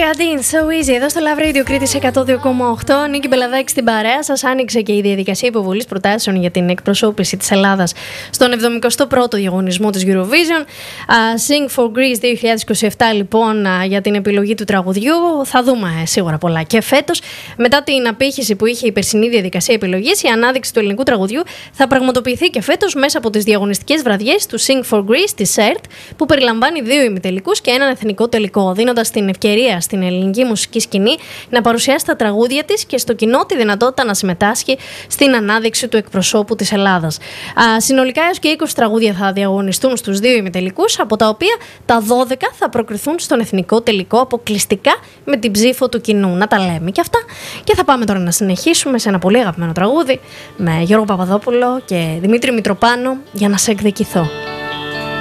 Γκαντίν, so easy. Εδώ στο Love Radio Κρήτης 102,8. Νίκη Μπελαδάκη στην παρέα σας. Άνοιξε και η διαδικασία υποβολής προτάσεων για την εκπροσώπηση της Ελλάδας στον 71ο διαγωνισμό της Eurovision. Sing for Greece 2027, λοιπόν, για την επιλογή του τραγουδιού. Θα δούμε σίγουρα πολλά και φέτος. Μετά την απήχηση που είχε η περσινή διαδικασία επιλογής, η ανάδειξη του ελληνικού τραγουδιού θα πραγματοποιηθεί και φέτος μέσα από τις διαγωνιστικές βραδιές του Sing for Greece της ΕΡΤ, που περιλαμβάνει 2 ημιτελικούς και έναν εθνικό τελικό, δίνοντας την ευκαιρία στην ελληνική μουσική σκηνή να παρουσιάσει τα τραγούδια της και στο κοινό τη δυνατότητα να συμμετάσχει στην ανάδειξη του εκπροσώπου της Ελλάδας. Συνολικά έως και 20 τραγούδια θα διαγωνιστούν στους 2 ημιτελικούς, από τα οποία τα 12 θα προκριθούν στον εθνικό τελικό αποκλειστικά με την ψήφο του κοινού. Να τα λέμε και αυτά. Και θα πάμε τώρα να συνεχίσουμε σε ένα πολύ αγαπημένο τραγούδι με Γιώργο Παπαδόπουλο και Δημήτρη Μητροπάνο, για να σε εκδικηθώ.